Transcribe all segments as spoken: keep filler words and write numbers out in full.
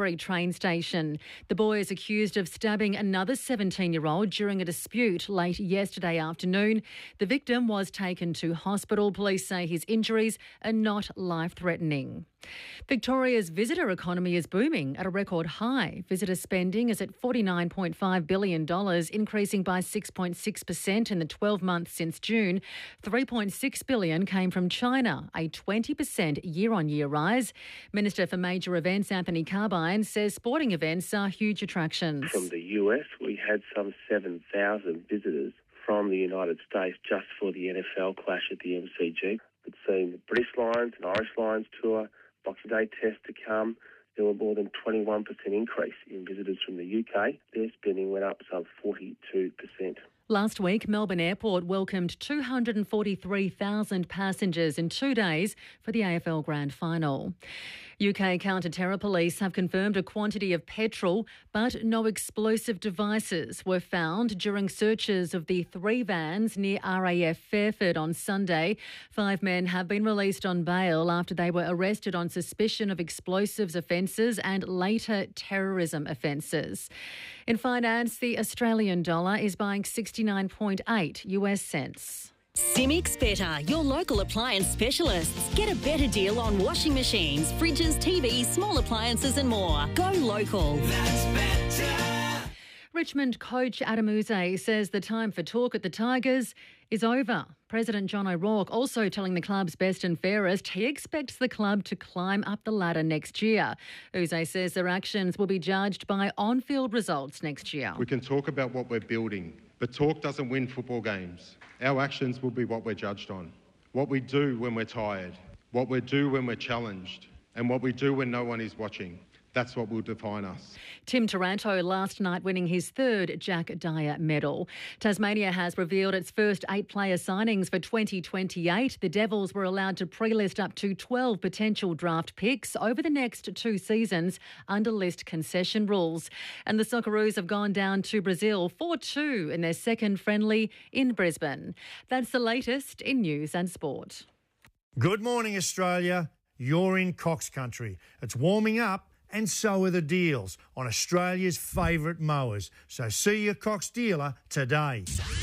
Canterbury train station. The boy is accused of stabbing another seventeen-year-old during a dispute late yesterday afternoon. The victim was taken to hospital. Police say his injuries are not life-threatening. Victoria's visitor economy is booming at a record high. Visitor spending is at forty-nine point five billion dollars, increasing by six point six percent in the twelve months since June. three point six billion dollars came from China, a twenty percent year-on-year rise. Minister for Major Events Anthony Carbine says sporting events are huge attractions. From the U S, we had some seven thousand visitors from the United States just for the N F L clash at the M C G. We've seen the British Lions and Irish Lions tour, Boxing Day test to come. There were more than twenty-one percent increase in visitors from the U K. Their spending went up some forty-two percent. Last week, Melbourne Airport welcomed two hundred forty-three thousand passengers in two days for the A F L Grand Final. U K counter-terror police have confirmed a quantity of petrol, but no explosive devices were found during searches of the three vans near R A F Fairford on Sunday. Five men have been released on bail after they were arrested on suspicion of explosives offences and later terrorism offences. In finance, the Australian dollar is buying sixty-nine point eight U S cents. Simics Better, your local appliance specialists. Get a better deal on washing machines, fridges, T Vs, small appliances and more. Go local. That's better. Richmond coach Adam Yze says the time for talk at the Tigers is over. President John O'Rourke also telling the club's best and fairest he expects the club to climb up the ladder next year. Yze says their actions will be judged by on-field results next year. We can talk about what we're building, but talk doesn't win football games. Our actions will be what we're judged on. What we do when we're tired, what we do when we're challenged, and what we do when no one is watching. That's what will define us. Tim Taranto last night winning his third Jack Dyer medal. Tasmania has revealed its first eight-player signings for twenty twenty-eight. The Devils were allowed to pre-list up to twelve potential draft picks over the next two seasons under list concession rules. And the Socceroos have gone down to Brazil four two in their second friendly in Brisbane. That's the latest in news and sport. Good morning, Australia. You're in Cox Country. It's warming up. And so are the deals on Australia's favourite mowers. So see your Cox dealer today.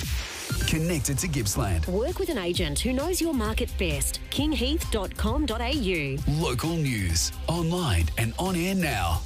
Connected to Gippsland. Work with an agent who knows your market best. king heath dot com dot a u. Local news, online and on air now.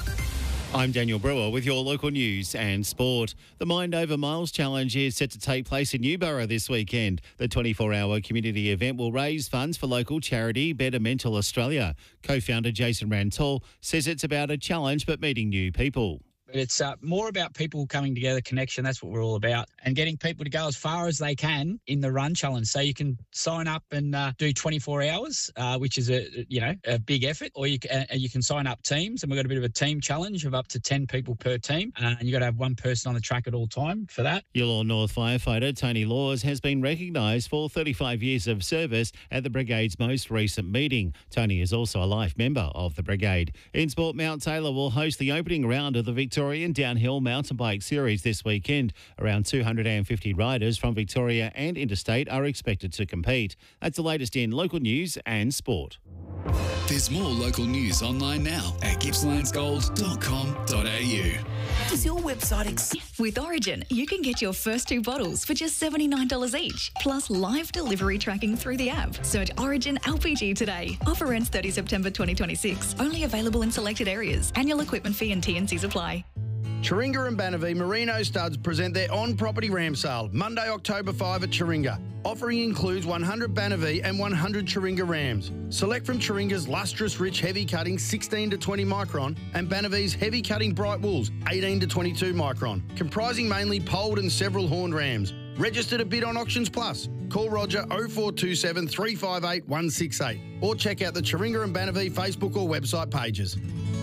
I'm Daniel Brewer with your local news and sport. The Mind Over Miles Challenge is set to take place in Newborough this weekend. The twenty-four hour community event will raise funds for local charity Better Mental Australia. Co-founder Jason Rantoul says it's about a challenge but meeting new people. It's uh, more about people coming together, connection. That's what we're all about, and getting people to go as far as they can in the run challenge. So you can sign up and uh, do twenty-four hours, uh, which is a you know a big effort, or you can, uh, you can sign up teams, and we've got a bit of a team challenge of up to ten people per team, uh, and you got to have one person on the track at all time for that. Yallourn North firefighter Tony Laws has been recognised for thirty-five years of service at the Brigade's most recent meeting. Tony is also a life member of the Brigade. In sport, Mount Taylor will host the opening round of the Victoria Victorian Downhill Mountain Bike Series this weekend. Around two hundred fifty riders from Victoria and interstate are expected to compete. That's the latest in local news and sport. There's more local news online now at gippslands gold dot com dot a u. Does your website exist? With Origin, you can get your first two bottles for just seventy-nine dollars each, plus live delivery tracking through the app. Search Origin L P G today. Offer ends thirtieth September twenty twenty-six. Only available in selected areas. Annual equipment fee and T and Cs apply. Chiringa and Banavie Merino Studs present their on-property ram sale, Monday, October fifth at Chiringa. Offering includes one hundred Banavie and one hundred Chiringa rams. Select from Chiringa's lustrous, rich, heavy cutting sixteen to twenty micron and Banavie's heavy cutting bright wools eighteen to twenty-two micron, comprising mainly polled and several horned rams. Register to bid on Auctions Plus. Call Roger oh four two seven, three five eight, one six eight or check out the Chiringa and Banavie Facebook or website pages.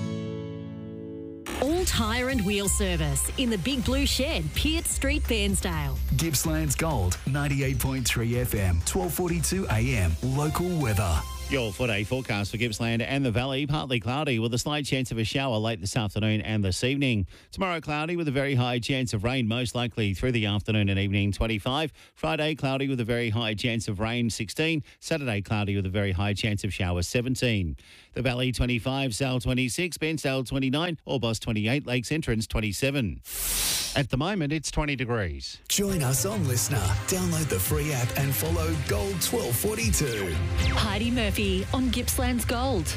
All Tyre and Wheel Service in the Big Blue Shed, Peart Street, Bairnsdale. Gippslands Gold, ninety-eight point three F M, twelve forty-two A M. Local weather. Your four-day forecast for Gippsland and the Valley, partly cloudy with a slight chance of a shower late this afternoon and this evening. Tomorrow, cloudy with a very high chance of rain, most likely through the afternoon and evening, twenty-five. Friday, cloudy with a very high chance of rain, sixteen. Saturday, cloudy with a very high chance of showers, seventeen. The Valley, twenty-five. Sale, twenty-six. Bensdale, twenty-nine. Orbost, twenty-eight. Lakes Entrance, twenty-seven. At the moment, it's twenty degrees. Join us on Listener. Download the free app and follow Gold twelve forty-two. Heidi Murphy on Gippsland's Gold.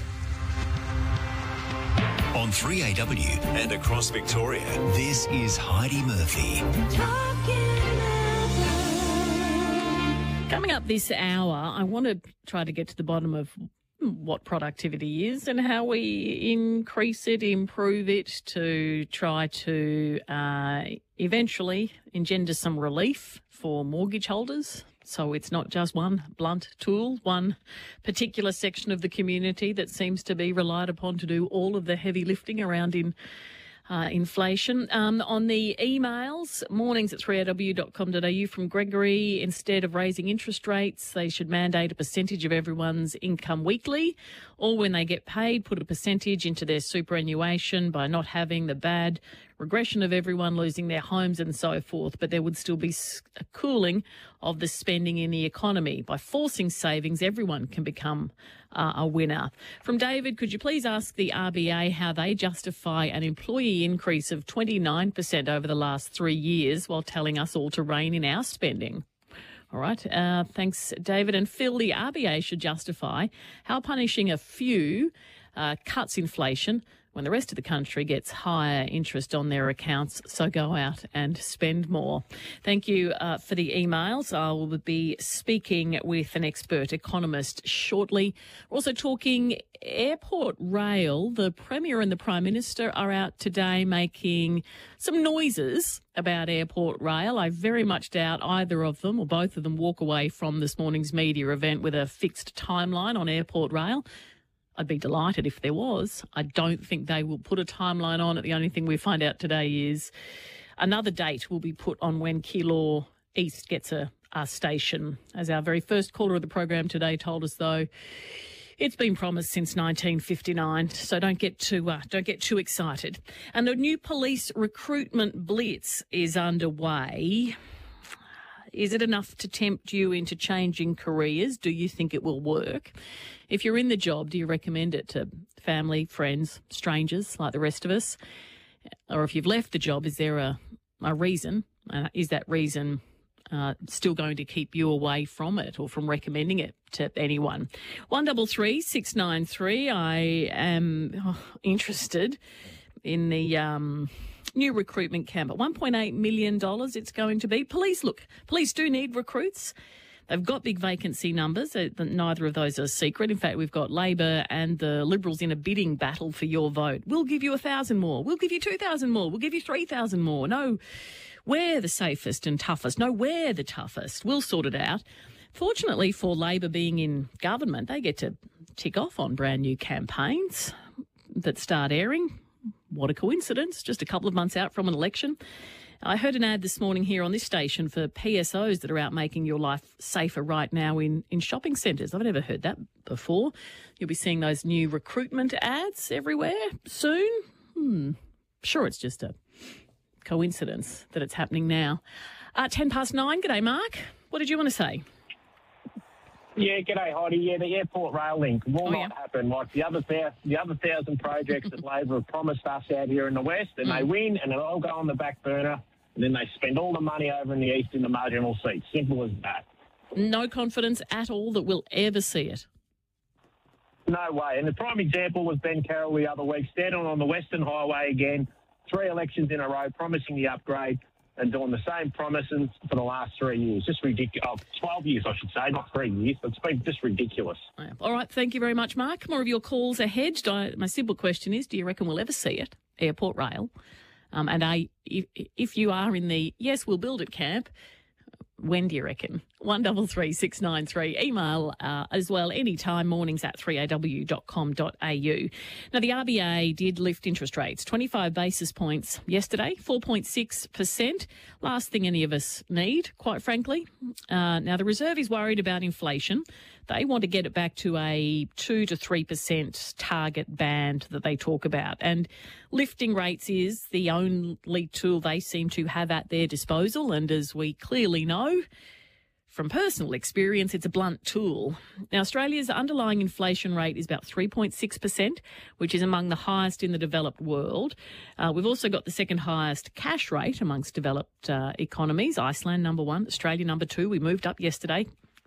On three A W and across Victoria, this is Heidi Murphy. Coming up this hour, I want to try to get to the bottom of what productivity is and how we increase it, improve it to try to uh, eventually engender some relief for mortgage holders. So it's not just one blunt tool, one particular section of the community that seems to be relied upon to do all of the heavy lifting around in Uh, inflation. Um, on the emails, mornings at three a w dot com dot a u from Gregory, instead of raising interest rates, they should mandate a percentage of everyone's income weekly, or when they get paid, put a percentage into their superannuation by not having the bad regression of everyone losing their homes and so forth. But there would still be a cooling of the spending in the economy. By forcing savings, everyone can become uh, a winner. From David, could you please ask the R B A how they justify an employee increase of twenty-nine percent over the last three years while telling us all to rein in our spending? All right. Uh, thanks, David. And Phil, the R B A should justify how punishing a few uh, cuts inflation when the rest of the country gets higher interest on their accounts. So go out and spend more. Thank you uh, for the emails. I will be speaking with an expert economist shortly. We're also talking airport rail. The Premier and the Prime Minister are out today making some noises about airport rail. I very much doubt either of them or both of them walk away from this morning's media event with a fixed timeline on airport rail. I'd be delighted if there was. I don't think they will put a timeline on it. The only thing we find out today is another date will be put on when Keilor East gets a, a station. As our very first caller of the program today told us, though, it's been promised since nineteen fifty-nine, so don't get too uh, don't get too excited. And a new police recruitment blitz is underway. Is it enough to tempt you into changing careers? Do you think it will work? If you're in the job, do you recommend it to family, friends, strangers like the rest of us? Or if you've left the job, is there a, a reason? Uh, is that reason uh, still going to keep you away from it or from recommending it to anyone? one double three six nine three. I am oh, interested in the Um, new recruitment camp at one point eight million dollars it's going to be. Police, look, police do need recruits. They've got big vacancy numbers. Neither of those are secret. In fact, we've got Labor and the Liberals in a bidding battle for your vote. We'll give you one thousand more. We'll give you two thousand more. We'll give you three thousand more. No, we're the safest and toughest. No, we're the toughest. We'll sort it out. Fortunately for Labor being in government, they get to tick off on brand new campaigns that start airing. What a coincidence, just a couple of months out from an election. I heard an ad this morning here on this station for P S Os that are out making your life safer right now in, in shopping centres. I've never heard that before. You'll be seeing those new recruitment ads everywhere soon. Hmm. Sure, it's just a coincidence that it's happening now. Uh, ten past nine. G'day, Mark. What did you want to say? Yeah, g'day, Heidi. Yeah, the airport rail link will oh, not yeah. happen. Like the other th- the other thousand projects that Labor have promised us out here in the West, and mm. they win, and it'll all go on the back burner, and then they spend all the money over in the East in the marginal seats. Simple as that. No confidence at all that we'll ever see it. No way. And the prime example was Ben Carroll the other week, standing on the Western Highway again, three elections in a row, promising the upgrade, and doing the same promises for the last three years. Just ridiculous. Oh, twelve years, I should say, not three years. It's been just ridiculous. All right, thank you very much, Mark. More of your calls ahead. My simple question is, do you reckon we'll ever see it, airport rail? Um, and I, if, if you are in the, yes, we'll build it camp, when do you reckon? one double three six nine three. Email uh, as well anytime, mornings at three a w dot com dot a u. Now, the R B A did lift interest rates, twenty-five basis points yesterday, four point six percent. Last thing any of us need, quite frankly. Uh, now, the Reserve is worried about inflation. they want to get it back to a two to three percent target band that they talk about. And lifting rates is the only tool they seem to have at their disposal. And as we clearly know from personal experience, it's a blunt tool. Now, Australia's underlying inflation rate is about three point six percent, which is among the highest in the developed world. Uh, we've also got the second highest cash rate amongst developed uh, economies. Iceland, number one. Australia, number two. We moved up yesterday.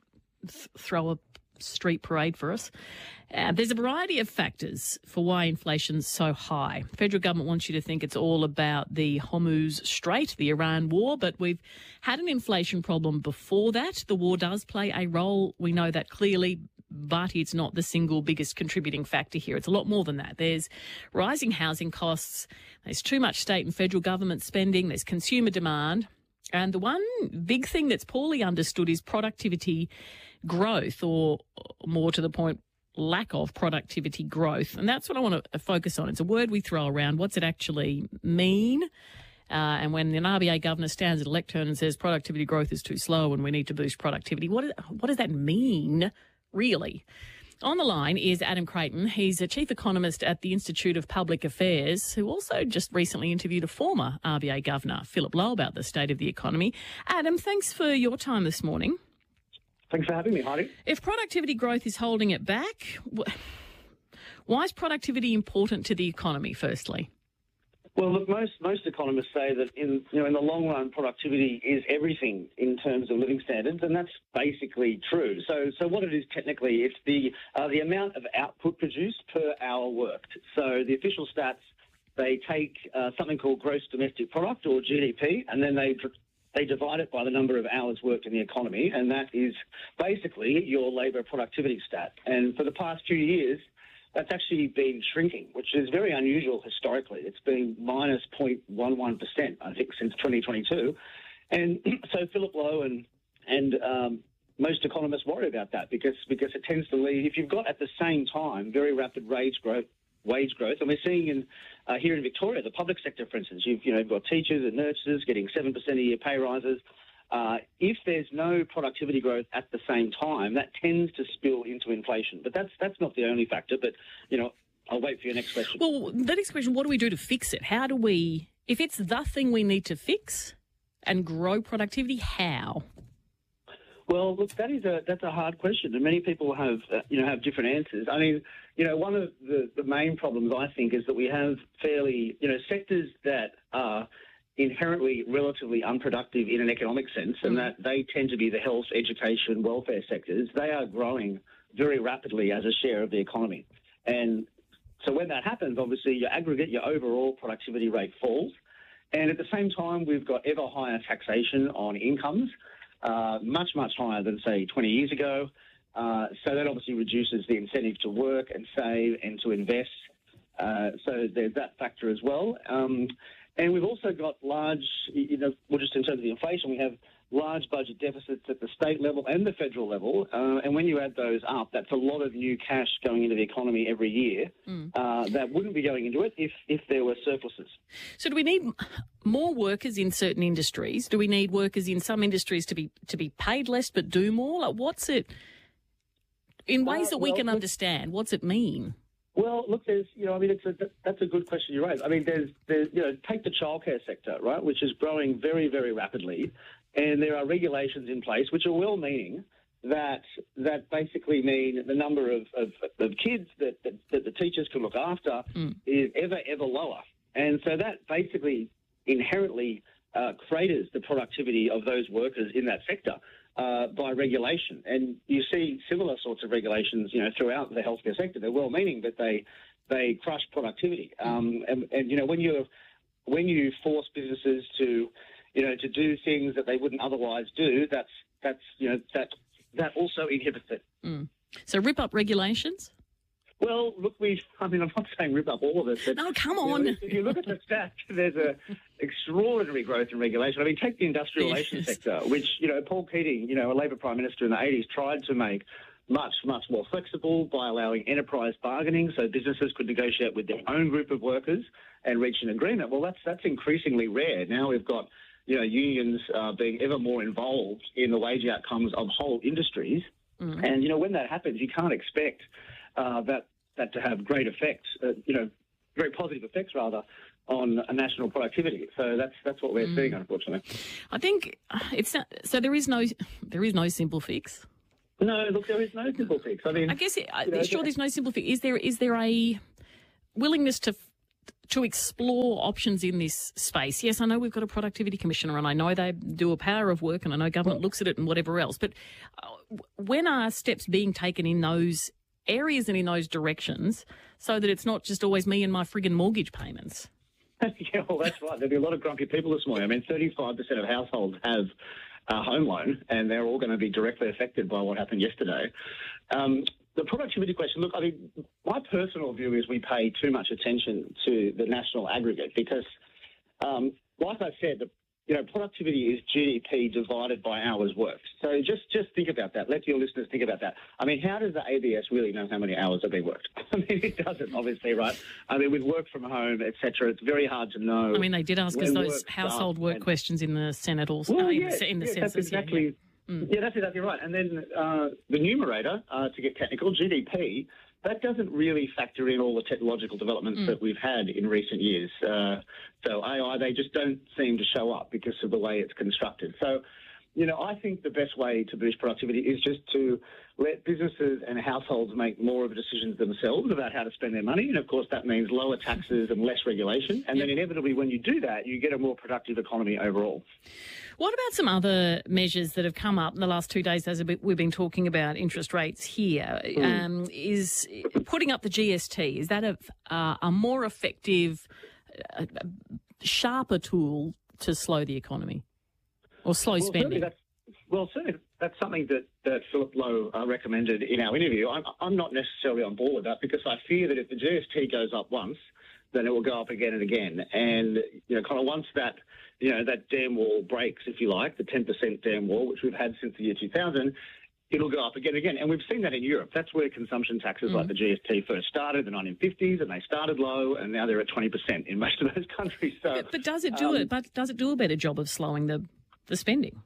Th- throw a street parade for us. Uh, there's a variety of factors for why inflation's so high. The federal government wants you to think it's all about the Hormuz Strait, the Iran war, but we've had an inflation problem before that. The war does play a role. We know that clearly, but it's not the single biggest contributing factor here. It's a lot more than that. There's rising housing costs. There's too much state and federal government spending. There's consumer demand. And the one big thing that's poorly understood is productivity growth, or more to the point, lack of productivity growth. And that's what I want to focus on. It's a word we throw around. What's it actually mean? Uh, and when an R B A governor stands at a lectern and says productivity growth is too slow and we need to boost productivity, what, is, what does that mean, really? On the line is Adam Creighton. He's a chief economist at the Institute of Public Affairs, who also just recently interviewed a former R B A governor, Philip Lowe, about the state of the economy. Adam, thanks for your time this morning. Thanks for having me, Heidi. If productivity growth is holding it back, why is productivity important to the economy, firstly? Well, look, most most economists say that in you know in the long run, productivity is everything in terms of living standards, and that's basically true. So, so what it is technically, it's the uh, the amount of output produced per hour worked. So the official stats, they take uh, something called gross domestic product, or G D P, and then they they divide it by the number of hours worked in the economy, and that is basically your labour productivity stat. And for the past few years, that's actually been shrinking, which is very unusual historically. It's been minus zero point one one percent, I think, since twenty twenty-two. And so Philip Lowe and, and um, most economists worry about that because, because it tends to lead, if you've got at the same time very rapid wage growth, wage growth, and we're seeing in uh, here in Victoria, the public sector, for instance, you've, you know, you've got teachers and nurses getting seven percent a year pay rises. Uh, if there's no productivity growth at the same time, that tends to spill into inflation. But that's that's not the only factor. But, you know, I'll wait for your next question. Well, the next question, what do we do to fix it? How do we, if it's the thing we need to fix and grow productivity, how? Well, look, that is a that's a hard question, and many people have uh, you know have different answers. I mean, you know, one of the, the main problems I think is that we have fairly you know sectors that are inherently relatively unproductive in an economic sense, and that they tend to be the health, education, welfare sectors. They are growing very rapidly as a share of the economy, and so when that happens, obviously your aggregate, your overall productivity rate falls, and at the same time we've got ever higher taxation on incomes. Uh, much, much higher than, say, twenty years ago. Uh, so that obviously reduces the incentive to work and save and to invest. Uh, so there's that factor as well. Um, and we've also got large, you know, well, just in terms of the inflation, we have large budget deficits at the state level and the federal level. Uh, and when you add those up, that's a lot of new cash going into the economy every year. Mm. Uh, that wouldn't be going into it if, if there were surpluses. So do we need more workers in certain industries? Do we need workers in some industries to be to be paid less but do more? Like, what's it, in ways uh, that we well, can look, understand, what's it mean? Well, look, there's, you know, I mean, it's a, that's a good question you raise. I mean, there's, there's, you know, take the childcare sector, right, which is growing very, very rapidly. And there are regulations in place which are well-meaning that that basically mean the number of, of, of kids that, that, that the teachers can look after mm. is ever, ever lower. And so that basically inherently uh, craters the productivity of those workers in that sector uh, by regulation. And you see similar sorts of regulations, you know, throughout the healthcare sector. They're well-meaning, but they they crush productivity. Um, and, and, you know, when you when you force businesses to you know, to do things that they wouldn't otherwise do, that's, that's you know, that that also inhibits it. Mm. So rip up regulations? Well, look, we, I mean, I'm not saying rip up all of it. But, no, come on. You know, if you look at the stats, there's a extraordinary growth in regulation. I mean, take the industrial relations yes. sector, which, you know, Paul Keating, you know, a Labor Prime Minister in the eighties, tried to make much, much more flexible by allowing enterprise bargaining so businesses could negotiate with their own group of workers and reach an agreement. Well, that's that's increasingly rare. Now we've got you know, unions uh, being ever more involved in the wage outcomes of whole industries. Mm. And, you know, when that happens, you can't expect uh, that, that to have great effects, uh, you know, very positive effects, rather, on a national productivity. So that's that's what we're mm. seeing, unfortunately. I think it's not, so there is no there is no simple fix. No, look, there is no simple fix. I mean, I guess it, you know, sure there's no simple fix. Is there is there a willingness to to explore options in this space? Yes, I know we've got a productivity commissioner, and I know they do a power of work, and I know government looks at it and whatever else. But uh, when are steps being taken in those areas and in those directions, so that it's not just always me and my friggin' mortgage payments? Yeah, well, that's right. There'll be a lot of grumpy people this morning. I mean, thirty-five percent of households have a home loan, and they're all going to be directly affected by what happened yesterday. Um, the productivity question, look, I mean, my personal view is we pay too much attention to the national aggregate because, um, like I said, the You know, productivity is G D P divided by hours worked. So just, just think about that. Let your listeners think about that. I mean, how does the A B S really know how many hours have been worked? I mean, it doesn't, obviously, right? I mean, with work from home, et cetera, it's very hard to know. I mean, they did ask us those household work and, questions in the Senate also, well, uh, yeah, in the, in the yeah, census. That's exactly, yeah, yeah. yeah, that's exactly right. And then uh, the numerator, uh, to get technical, G D P, that doesn't really factor in all the technological developments mm. that we've had in recent years. Uh, so A I, they just don't seem to show up because of the way it's constructed. So, you know, I think the best way to boost productivity is just to let businesses and households make more of the decisions themselves about how to spend their money. And, of course, that means lower taxes and less regulation. And then inevitably, when you do that, you get a more productive economy overall. What about some other measures that have come up in the last two days as we've been talking about interest rates here? Mm. Um, is putting up the G S T, is that a, uh, a more effective, uh, sharper tool to slow the economy or slow well, spending? Certainly that's, well, certainly that's something that, that Philip Lowe uh, recommended in our interview. I'm, I'm not necessarily on board with that because I fear that if the G S T goes up once, then it will go up again and again. And, you know, kind of once that, you know, that dam wall breaks, if you like, the ten percent dam wall, which we've had since the year two thousand, it'll go up again and again. And we've seen that in Europe. That's where consumption taxes mm. like the G S T first started in the nineteen fifties, and they started low, and now they're at twenty percent in most of those countries. So, but, but does it do um, it? But does it do a better job of slowing the, the spending?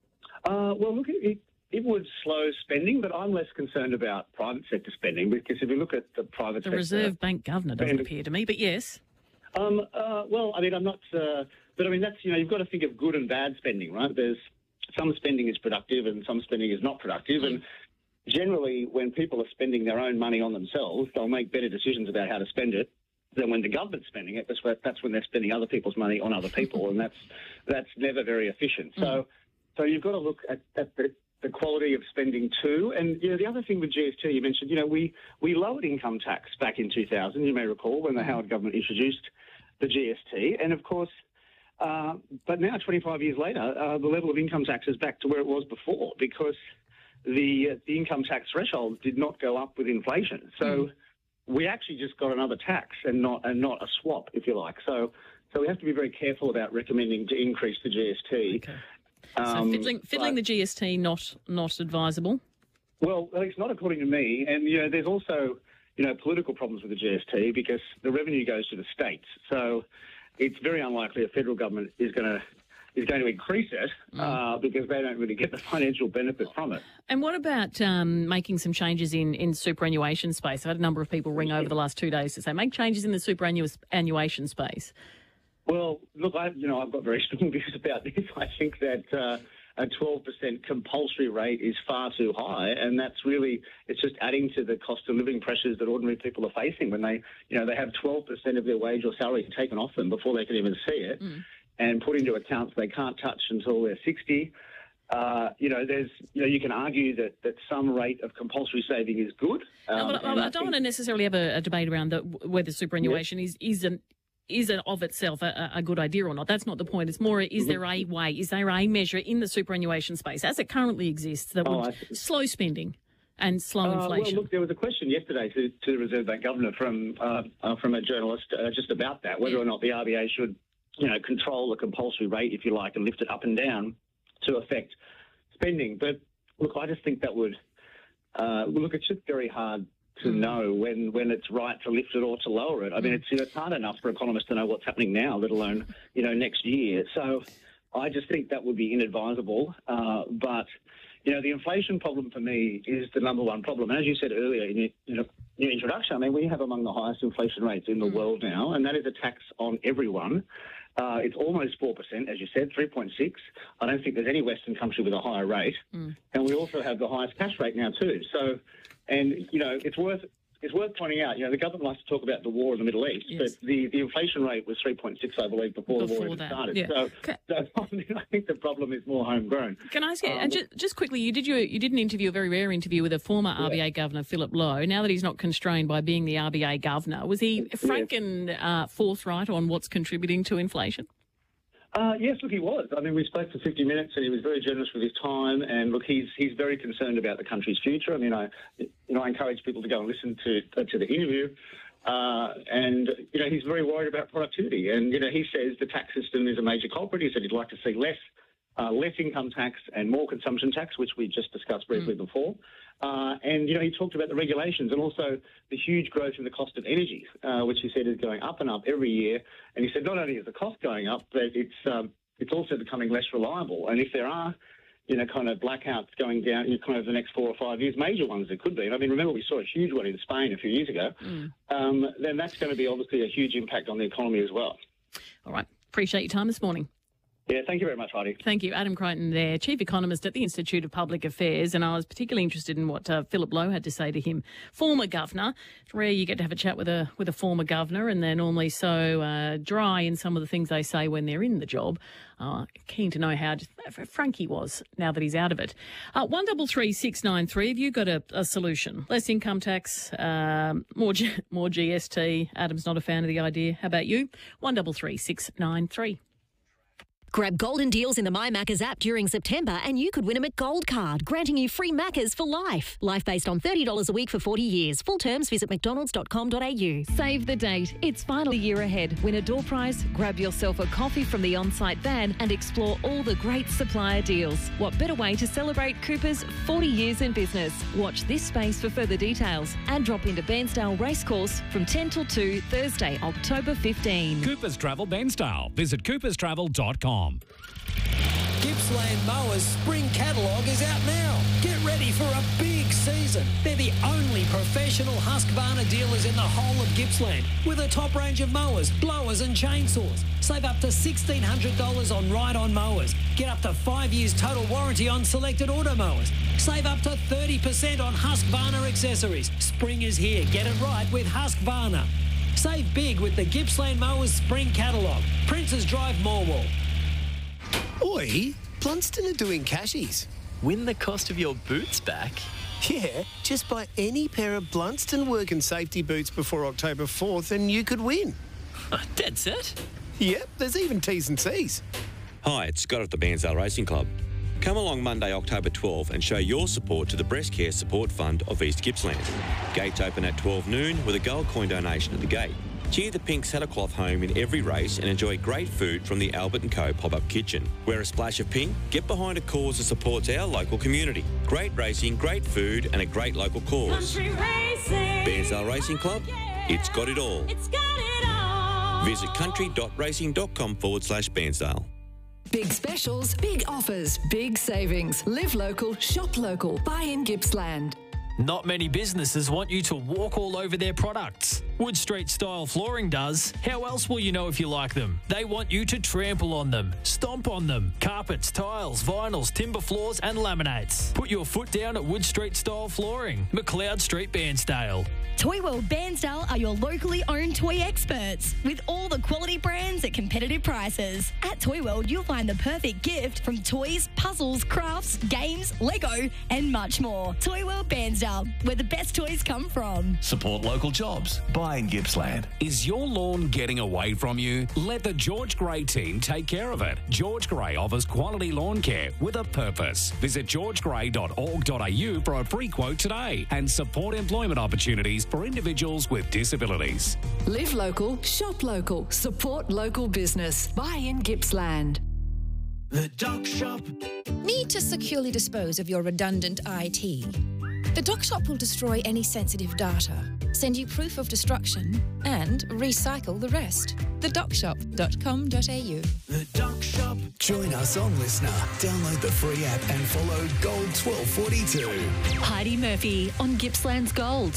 Uh, well, look, it, it would slow spending, but I'm less concerned about private sector spending because if you look at the private the sector... The Reserve Bank governor doesn't spend, appear to me, but yes. Um, uh, well, I mean, I'm not... Uh, but, I mean, that's, you know, you've got to think of good and bad spending, right? There's some spending is productive and some spending is not productive. And generally, when people are spending their own money on themselves, they'll make better decisions about how to spend it than when the government's spending it. That's, where, that's when they're spending other people's money on other people, and that's that's never very efficient. So, mm. so you've got to look at, at the, the quality of spending too. And, you know, the other thing with G S T, you mentioned, you know, we, we lowered income tax back in two thousand, you may recall, when the Howard government introduced the G S T. And, of course, uh, but now, twenty-five years later, uh, the level of income tax is back to where it was before because the, uh, the income tax thresholds did not go up with inflation. So mm. we actually just got another tax and not and not a swap, if you like. So so we have to be very careful about recommending to increase the G S T. Okay. Um, so fiddling, fiddling but, the G S T not not advisable? Well, it's not according to me. And, you know, there's also, you know, political problems with the G S T because the revenue goes to the states. So it's very unlikely a federal government is going to is going to increase it mm. uh, because they don't really get the financial benefit from it. And what about um, making some changes in, in superannuation space? I've had a number of people ring over the last two days to say, make changes in the superannuation space. Well, look, I, you know, I've got very strong views about this. I think that uh, a twelve percent compulsory rate is far too high, and that's really, it's just adding to the cost of living pressures that ordinary people are facing when they, you know, they have twelve percent of their wage or salary taken off them before they can even see it mm. and put into accounts they can't touch until they're sixty. Uh, you know, there's, you know, you can argue that, that some rate of compulsory saving is good. Um, no, but I, I don't think... want to necessarily have a, a debate around the, whether superannuation yes. is isn't. is it of itself a, a good idea or not. That's not the point. It's more, is there a way, is there a measure in the superannuation space as it currently exists that would oh, slow spending and slow uh, inflation? Well, look, there was a question yesterday to, to the Reserve Bank Governor from uh, uh, from a journalist uh, just about that, whether yeah. or not the R B A should, you know, control the compulsory rate, if you like, and lift it up and down to affect spending. But, look, I just think that would, uh, look, it's just very hard to know when, when it's right to lift it or to lower it. I mean, it's, you know, it's hard enough for economists to know what's happening now, let alone, you know, next year. So I just think that would be inadvisable. Uh, but, you know, the inflation problem for me is the number one problem. And as you said earlier in your, you know, your introduction, I mean, we have among the highest inflation rates in the mm. world now, and that is a tax on everyone. Uh, it's almost four percent, as you said, three point six. I don't think there's any Western country with a higher rate. Mm. And we also have the highest cash rate now too. So, and, you know, it's worth... It's worth pointing out, you know, the government likes to talk about the war in the Middle East, yes. but the, the inflation rate was three point six, I believe, before, before the war even started. Yeah. So, okay. so I think the problem is more homegrown. Can I ask you, um, and just, just quickly, you did, you, you did an interview, a very rare interview with a former yeah. R B A governor, Philip Lowe. Now that he's not constrained by being the R B A governor, was he frank yes. and uh, forthright on what's contributing to inflation? Uh, yes, look, he was. I mean, we spoke for fifty minutes, and he was very generous with his time. And look, he's he's very concerned about the country's future. I mean, I you know I encourage people to go and listen to uh, to the interview. Uh, and you know, he's very worried about productivity. And you know, he says the tax system is a major culprit. He said he'd like to see less uh, less income tax and more consumption tax, which we just discussed briefly mm. before. Uh, and, you know, he talked about the regulations and also the huge growth in the cost of energy, uh, which he said is going up and up every year. And he said not only is the cost going up, but it's um, it's also becoming less reliable. And if there are, you know, kind of blackouts going down in kind of the next four or five years, major ones there could be. And I mean, remember we saw a huge one in Spain a few years ago. Mm. Um, then that's going to be obviously a huge impact on the economy as well. All right. Appreciate your time this morning. Yeah, thank you very much, Heidi. Thank you. Adam Crichton there, Chief Economist at the Institute of Public Affairs, and I was particularly interested in what uh, Philip Lowe had to say to him. Former governor. It's rare you get to have a chat with a with a former governor, and they're normally so uh, dry in some of the things they say when they're in the job. Uh, keen to know how just, frank he was now that he's out of it. Uh, one double three six nine three. Have you got a, a solution? Less income tax, um, more G, more G S T. Adam's not a fan of the idea. How about you? One double three six nine three. Grab golden deals in the My Maccas app during September and you could win a McGold card, granting you free Maccas for life. Life based on thirty dollars a week for forty years. Full terms visit mcdonalds dot com dot a u. Save the date. It's finally a year ahead. Win a door prize, grab yourself a coffee from the on-site van and explore all the great supplier deals. What better way to celebrate Cooper's forty years in business? Watch this space for further details and drop into Bairnsdale Racecourse from ten till two, Thursday, October fifteenth. Coopers Travel Bairnsdale. Visit coopers travel dot com. Gippsland Mowers Spring Catalogue is out now. Get ready for a big season. They're the only professional Husqvarna dealers in the whole of Gippsland with a top range of mowers, blowers and chainsaws. Save up to sixteen hundred dollars on ride-on mowers. Get up to five years total warranty on selected auto mowers. Save up to thirty percent on Husqvarna accessories. Spring is here. Get it right with Husqvarna. Save big with the Gippsland Mowers Spring Catalogue. Princes Drive, Morwell. Oi, Blunston are doing cashies. Win the cost of your boots back? Yeah, just buy any pair of Blunston work and safety boots before October fourth and you could win. Dead set? Yep, there's even T's and C's. Hi, it's Scott at the Bairnsdale Racing Club. Come along Monday, October twelfth and show your support to the Breast Care Support Fund of East Gippsland. Gates open at twelve noon with a gold coin donation at the gate. Cheer the pink saddlecloth home in every race and enjoy great food from the Albert and Co pop-up kitchen. Wear a splash of pink, get behind a cause that supports our local community. Great racing, great food and a great local cause. Country racing. Bairnsdale Racing Club, it's got it all. It's got it all. Visit country.racing.com forward slash Bairnsdale. Big specials, big offers, big savings. Live local, shop local. Buy in Gippsland. Not many businesses want you to walk all over their products. Wood Street Style Flooring does. How else will you know if you like them? They want you to trample on them, stomp on them. Carpets, tiles, vinyls, timber floors and laminates. Put your foot down at Wood Street Style Flooring, McLeod Street, Bairnsdale. Toy World Bairnsdale are your locally owned toy experts with all the quality brands at competitive prices. At Toy World, you'll find the perfect gift from toys, puzzles, crafts, games, Lego and much more. Toy World Bairnsdale, where the best toys come from. Support local jobs. Buy in Gippsland. Is your lawn getting away from you? Let the George Gray team take care of it. George Gray offers quality lawn care with a purpose. Visit george gray dot org dot a u for a free quote today and support employment opportunities for individuals with disabilities. Live local, shop local, support local business. Buy in Gippsland. The Doc Shop. Need to securely dispose of your redundant I T? The Doc Shop will destroy any sensitive data, send you proof of destruction, and recycle the rest. the doc shop dot com dot a u. The Doc Shop. Join us on Listener. Download the free app and follow Gold twelve forty-two. Heidi Murphy on Gippsland's Gold.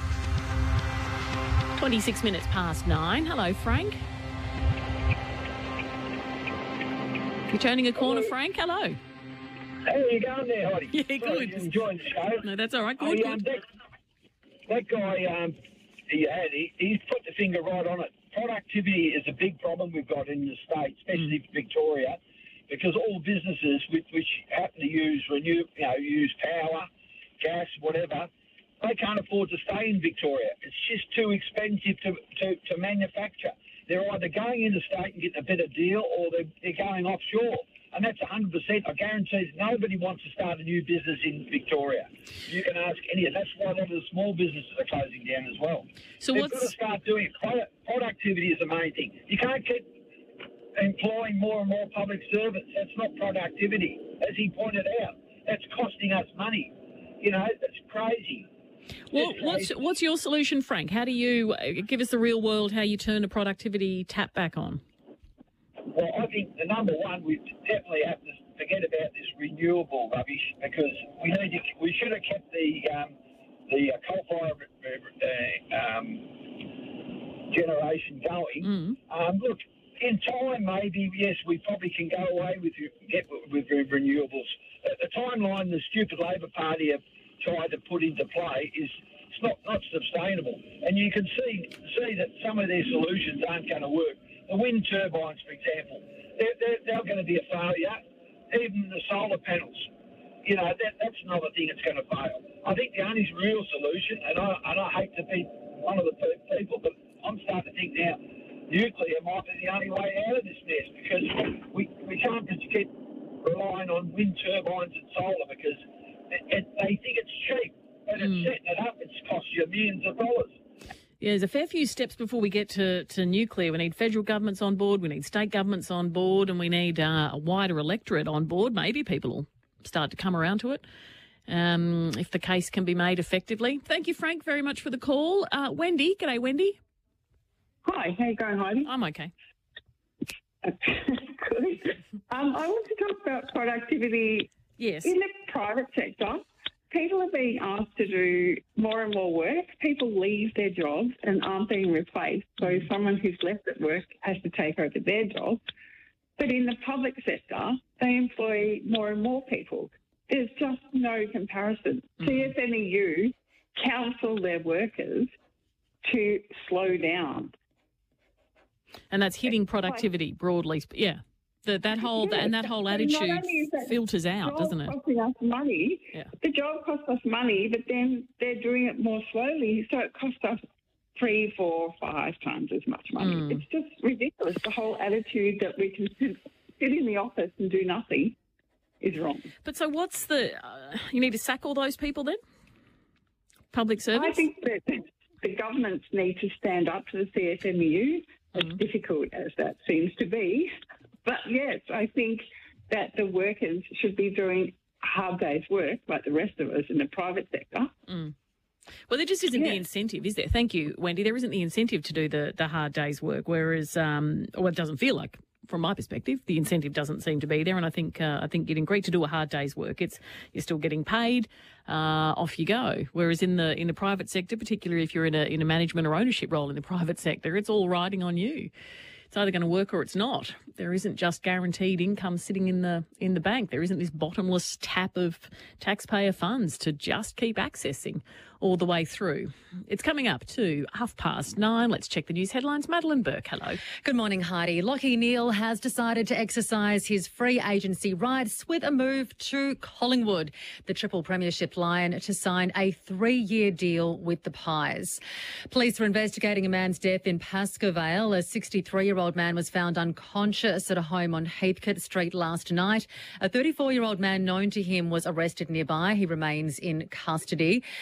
twenty-six minutes past nine. Hello, Frank. If you're turning a corner, Frank, hello. How are you going there, Heidi? Yeah, Sorry, good. you're enjoying the show. No, that's all right. Good, Hey, um, good. that, that guy um, he had, he, he's put the finger right on it. Productivity is a big problem we've got in the state, especially Mm. Victoria, because all businesses which, which happen to use renew, you know, use power, gas, whatever, they can't afford to stay in Victoria. It's just too expensive to, to, to manufacture. They're either going interstate and getting a better deal, or they're, they're going offshore. And that's one hundred percent. I guarantee nobody wants to start a new business in Victoria. You can ask any of That's why a lot of the small businesses are closing down as well. So They've what's- got to start doing it. Produ- Productivity is the main thing. You can't keep employing more and more public servants. That's not productivity. As he pointed out, that's costing us money. You know, that's crazy. Well, It's what's crazy. what's your solution, Frank? How do you uh, give us the real world? How you turn a productivity tap back on? Well, I think the number one, we definitely have to forget about this renewable rubbish, because we need to, we should have kept the um, the uh, coal-fired uh, um, generation going. Mm. Um, look, in time, maybe yes, we probably can go away with get with renewables. Uh, the timeline the stupid Labor Party have tried to put into play is it's not not sustainable, and you can see see that some of their solutions aren't going to work. The wind turbines, for example, they're, they're, they're going to be a failure. Even the solar panels, you know, that, that's another thing that's going to fail. I think the only real solution, and I, and I hate to be one of the pe- people, but I'm starting to think now nuclear might be the only way out of this mess, because we, we can't just keep relying on wind turbines and solar, because it, it, they think it's cheap, and it's setting it up, it's cost you millions of dollars. Yeah, there's a fair few steps before we get to, to nuclear. We need federal governments on board, we need state governments on board, and we need uh, a wider electorate on board. Maybe people will start to come around to it um, if the case can be made effectively. Thank you, Frank, very much for the call. Uh, Wendy, g'day, Wendy. Hi, how you going, Heidi? I'm okay. Good. Um, I want to talk about productivity yes. in the private sector. People are being asked to do more and more work. People leave their jobs and aren't being replaced. So someone who's left at work has to take over their job. But in the public sector, they employ more and more people. There's just no comparison. Mm-hmm. C S M E U counsel their workers to slow down. And that's hitting productivity broadly. sp- Yeah. The, that whole Yeah, and that whole so not attitude only is that filters out, job doesn't it? Costing us money. Yeah. The job costs us money, but then they're doing it more slowly, so it costs us three, four, five times as much money. Mm. It's just ridiculous. The whole attitude that we can sit, sit in the office and do nothing is wrong. But so what's the... Uh, you need to sack all those people then? Public service? I think that the governments need to stand up to the C S M E U, as Mm. difficult as that seems to be. But yes, I think that the workers should be doing hard days' work like the rest of us in the private sector. Mm. Well, there just isn't Yeah. the incentive, is there? Thank you, Wendy. There isn't the incentive to do the, the hard day's work, whereas, um, well, it doesn't feel like, from my perspective, the incentive doesn't seem to be there. And I think uh, I think you'd agree to do a hard day's work. It's you're still getting paid, uh, off you go. Whereas in the in the private sector, particularly if you're in a in a management or ownership role in the private sector, it's all riding on you. It's either going to work or it's not. There isn't just guaranteed income sitting in the in the bank. There isn't this bottomless tap of taxpayer funds to just keep accessing all the way through. It's coming up to half past nine. Let's check the news headlines. Madeline Burke, hello. Good morning, Heidi. Lachie Neale has decided to exercise his free agency rights with a move to Collingwood, the triple premiership Lion, to sign a three-year deal with the Pies. Police were investigating a man's death in Pascoe Vale. A sixty-three-year-old man was found unconscious at a home on Heathcote Street last night. A thirty-four-year-old man known to him was arrested nearby. He remains in custody. A car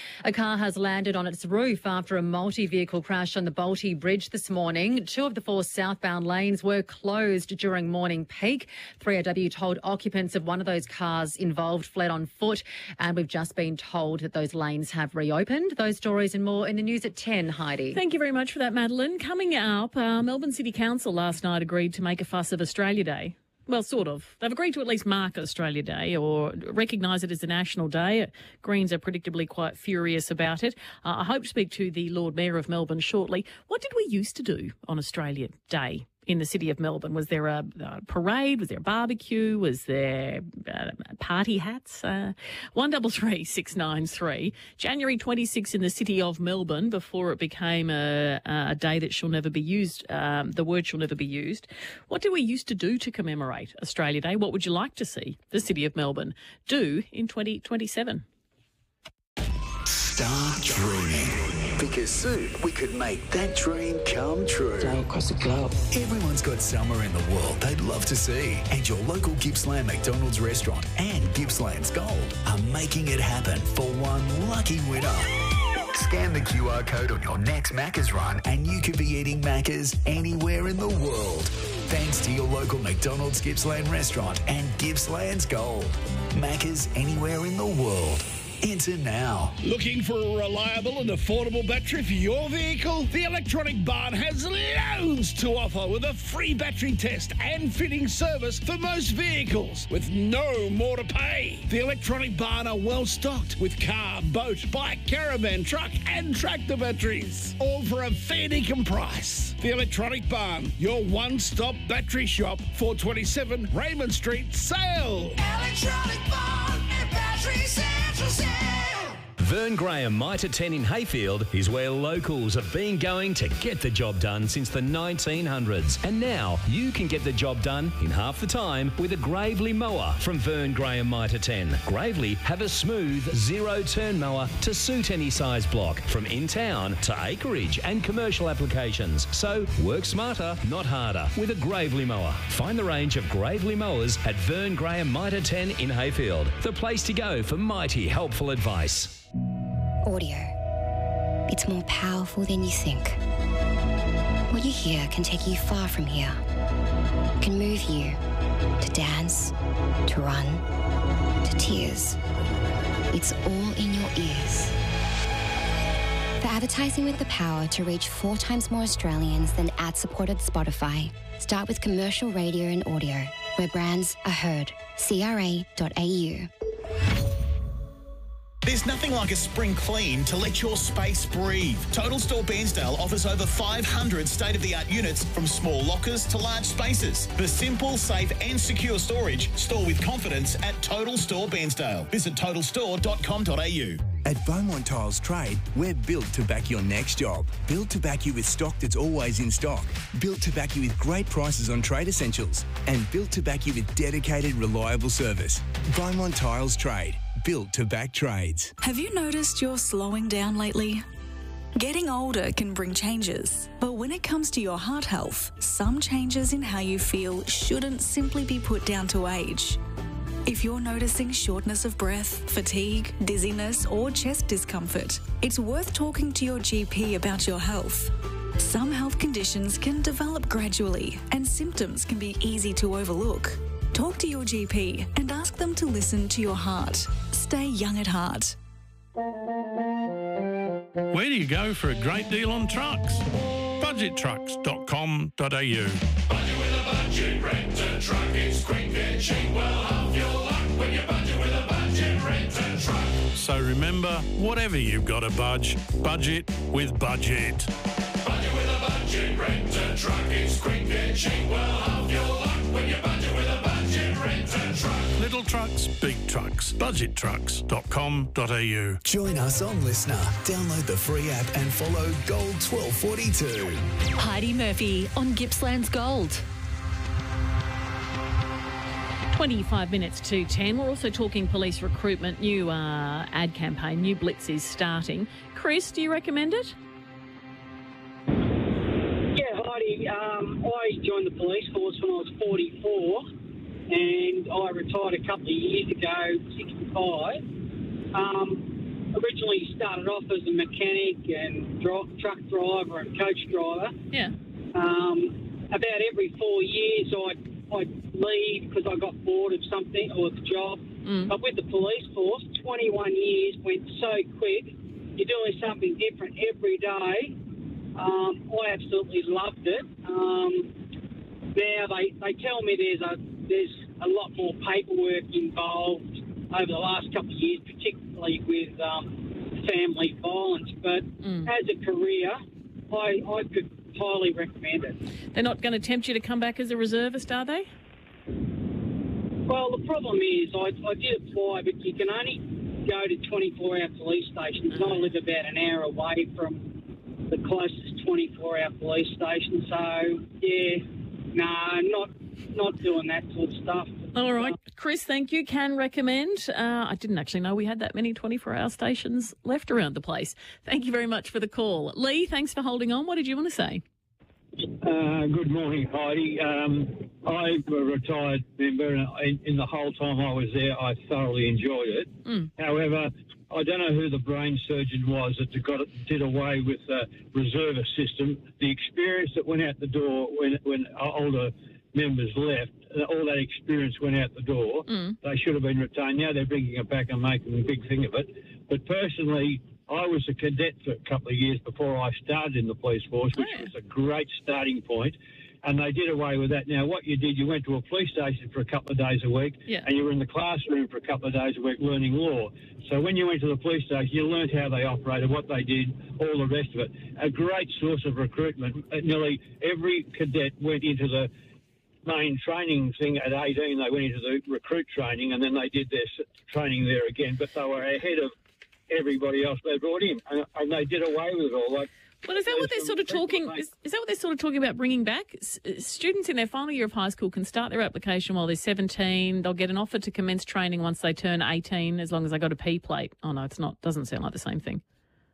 car has landed on its roof after a multi-vehicle crash on the Balti Bridge this morning. Two of the four southbound lanes were closed during morning peak. three R W told occupants of one of those cars involved fled on foot, and we've just been told that those lanes have reopened. Those stories and more in the news at ten, Heidi. Thank you very much for that, Madeline. Coming up, uh, Melbourne City Council last night agreed to make a fuss of Australia Day. Well, sort of. They've agreed to at least mark Australia Day or recognise it as a national day. Greens are predictably quite furious about it. Uh, I hope to speak to the Lord Mayor of Melbourne shortly. What did we used to do on Australia Day in the city of Melbourne? Was there a, a parade? Was there a barbecue? Was there uh, party hats? Uh, one double three six nine three. January twenty-sixth in the city of Melbourne, before it became a, a day that shall never be used. Um, the word shall never be used. What do we used to do to commemorate Australia Day? What would you like to see the city of Melbourne do in twenty twenty-seven? Start dreaming, because soon we could make that dream come true. Sail across the globe. Everyone's got somewhere in the world they'd love to see, and your local Gippsland McDonald's restaurant and Gippsland's Gold are making it happen for one lucky winner. Scan the Q R code on your next Macca's run and you could be eating Macca's anywhere in the world. Thanks to your local McDonald's Gippsland restaurant and Gippsland's Gold. Macca's anywhere in the world. Enter now. Looking for a reliable and affordable battery for your vehicle? The Electronic Barn has loads to offer with a free battery test and fitting service for most vehicles with no more to pay. The Electronic Barn are well stocked with car, boat, bike, caravan, truck and tractor batteries, all for a fair dinkum price. The Electronic Barn, your one-stop battery shop, four twenty-seven Raymond Street, Sale. Electronic Barn and Battery Central Sale. Vern Graham Mitre ten in Hayfield is where locals have been going to get the job done since the nineteen hundreds. And now you can get the job done in half the time with a Gravely mower from Vern Graham Mitre ten. Gravely have a smooth zero-turn mower to suit any size block, from in-town to acreage and commercial applications. So work smarter, not harder, with a Gravely mower. Find the range of Gravely mowers at Vern Graham Mitre ten in Hayfield, the place to go for mighty helpful advice. Audio. It's more powerful than you think. What you hear can take you far from here. Can move you to dance, to run, to tears. It's all in your ears. For advertising with the power to reach four times more Australians than ad-supported Spotify, start with commercial radio and audio, where brands are heard. C R A dot A U. There's nothing like a spring clean to let your space breathe. Total Store Bairnsdale offers over five hundred state-of-the-art units, from small lockers to large spaces. For simple, safe and secure storage, store with confidence at Total Store Bairnsdale. Visit total store dot com dot A U. At Beaumont Tiles Trade, we're built to back your next job. Built to back you with stock that's always in stock. Built to back you with great prices on trade essentials. And built to back you with dedicated, reliable service. Beaumont Tiles Trade. Built to back trades. Have you noticed you're slowing down lately? Getting older can bring changes, but when it comes to your heart health, some changes in how you feel shouldn't simply be put down to age. If you're noticing shortness of breath, fatigue, dizziness, or chest discomfort, it's worth talking to your G P about your health. Some health conditions can develop gradually, and symptoms can be easy to overlook. Talk to your G P and ask them to listen to your heart. Stay young at heart. Where do you go for a great deal on trucks? budget trucks dot com dot A U. Budget with a budget, rent a truck. It's quick and cheap. Well, half your luck when you budget with a budget, rent a truck. So remember, whatever you've got to budge, budget with Budget. Budget with a budget, rent a truck. It's quick and cheap. Well, half your luck when you budget with a budget, rent a truck. Little trucks, big trucks. budget trucks dot com dot A U. Join us on Listener. Download the free app and follow Gold twelve forty-two. Heidi Murphy on Gippsland's Gold. twenty-five minutes to ten. We're also talking police recruitment. New uh, ad campaign, new blitz is starting. Chris, do you recommend it? Yeah, Heidi. Um, I joined the police force when I was forty-four, and I retired a couple of years ago, sixty-five. Um, originally started off as a mechanic and dro- truck driver and coach driver. Yeah. Um, about every four years, I'd, I'd leave because I got bored of something or the job. Mm. But with the police force, twenty-one years went so quick. You're doing something different every day. Um, I absolutely loved it. Um, now they, they tell me there's a there's a lot more paperwork involved over the last couple of years, particularly with um, family violence. But Mm. as a career, I, I could highly recommend it. They're not going to tempt you to come back as a reservist, are they? Well, the problem is I, I did apply, but you can only go to twenty-four hour police stations. And I live about an hour away from the closest twenty-four hour police station. So, yeah, no, not not doing that sort of stuff. All right. Chris, thank you. Can recommend. Uh, I didn't actually know we had that many twenty-four hour stations left around the place. Thank you very much for the call. Lee, thanks for holding on. What did you want to say? Uh, good morning, Heidi. Um, I'm a retired member, and in, in the whole time I was there, I thoroughly enjoyed it. Mm. However, I don't know who the brain surgeon was that got it, did away with the reservist system. The experience that went out the door when when older members left, all that experience went out the door. Mm. They should have been retained. Now they're bringing it back and making a big thing of it. But personally, I was a cadet for a couple of years before I started in the police force, which oh, yeah. was a great starting point, and they did away with that. Now, what you did, you went to a police station for a couple of days a week, yeah. and you were in the classroom for a couple of days a week learning law. So when you went to the police station, you learned how they operated, what they did, all the rest of it. A great source of recruitment. Nearly every cadet went into the main training thing at eighteen. They went into the recruit training, and then they did their training there again, but they were ahead of everybody else they brought in, and, and they did away with it all. Like, well, is that what they're sort of talking? Is, is that what they're sort of talking about bringing back? S- students in their final year of high school can start their application while they're seventeen. They'll get an offer to commence training once they turn eighteen, as long as they got a P plate. Oh no, it's not. Doesn't sound like the same thing.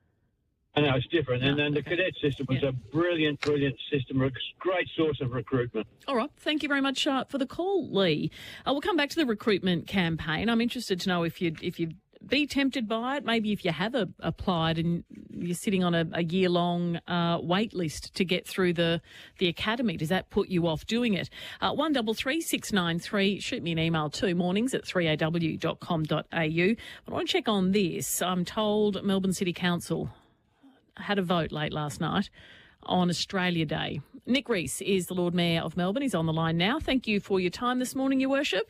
I know it's different, and No, then the okay. cadet system was Yeah. a brilliant, brilliant system, a great source of recruitment. All right. Thank you very much uh, for the call, Lee. Uh, we'll come back to the recruitment campaign. I'm interested to know if you'd if you'd be tempted by it. Maybe if you have a, applied and you're sitting on a, a year-long uh, wait list to get through the, the academy, does that put you off doing it? Uh, one double three six nine three. Shoot me an email too, mornings at three a w dot com dot a u. I want to check on this. I'm told Melbourne City Council had a vote late last night on Australia Day. Nick Rees is the Lord Mayor of Melbourne. He's on the line now. Thank you for your time this morning, Your Worship.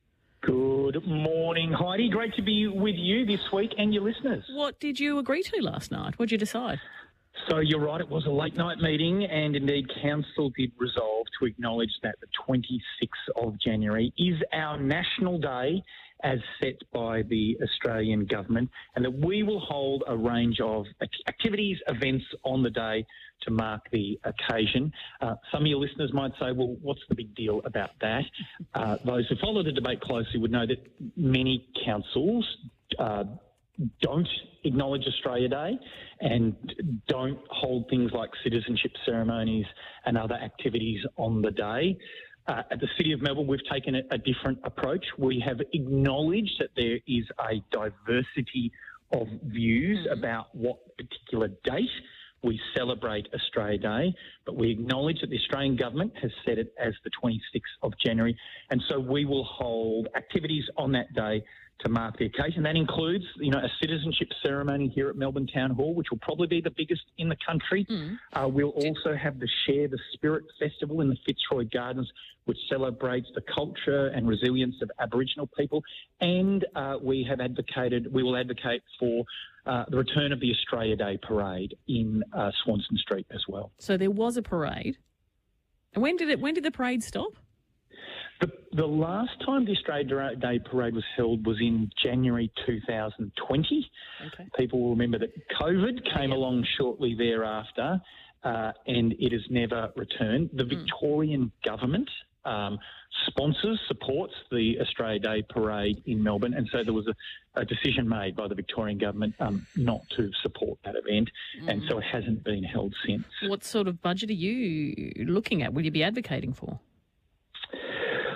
Good morning, Heidi. Great to be with you this week and your listeners. What did you agree to last night? What did you decide? So you're right, it was a late night meeting, and indeed Council did resolve to acknowledge that the twenty-sixth of January is our national day as set by the Australian government, and that we will hold a range of activities, events on the day to mark the occasion. Uh, some of your listeners might say, well, what's the big deal about that? Uh, those who follow the debate closely would know that many councils uh, don't acknowledge Australia Day and don't hold things like citizenship ceremonies and other activities on the day. Uh, at the City of Melbourne, we've taken a, a different approach. We have acknowledged that there is a diversity of views mm-hmm. about what particular date we celebrate Australia Day, but we acknowledge that the Australian government has set it as the twenty-sixth of January, and so we will hold activities on that day to mark the occasion. That includes, you know, a citizenship ceremony here at Melbourne Town Hall, which will probably be the biggest in the country. Mm. Uh, we'll also have the Share the Spirit Festival in the Fitzroy Gardens, which celebrates the culture and resilience of Aboriginal people. And uh, we have advocated, we will advocate for uh, the return of the Australia Day Parade in uh, Swanston Street as well. So there was a parade. And when did it? When did the parade stop? The, the last time the Australia Day Parade was held was in January two thousand twenty. Okay. People will remember that COVID came yeah. along shortly thereafter, uh, and it has never returned. The mm. Victorian government um, sponsors, supports the Australia Day Parade in Melbourne, and so there was a, a decision made by the Victorian government um, not to support that event, mm. and so it hasn't been held since. What sort of budget are you looking at? Will you be advocating for?